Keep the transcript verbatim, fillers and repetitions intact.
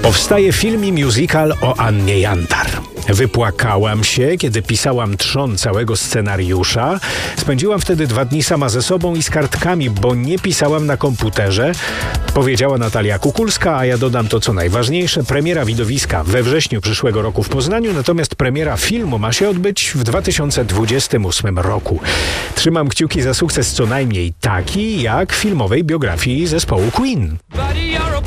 Powstaje film i musical o Annie Jantar. Wypłakałam się, kiedy pisałam trzon całego scenariusza. Spędziłam wtedy dwa dni sama ze sobą i z kartkami, bo nie pisałam na komputerze. Powiedziała Natalia Kukulska, a ja dodam to, co najważniejsze. Premiera widowiska we wrześniu przyszłego roku w Poznaniu, natomiast premiera filmu ma się odbyć w dwa tysiące dwudziestym ósmym roku. Trzymam kciuki za sukces co najmniej taki, jak filmowej biografii zespołu Queen.